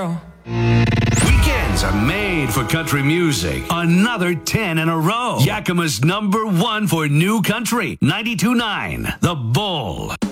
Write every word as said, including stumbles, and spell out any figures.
Weekends are made for country music. Another ten in a row. Yakima's number one for new country. ninety-two point nine The Bull.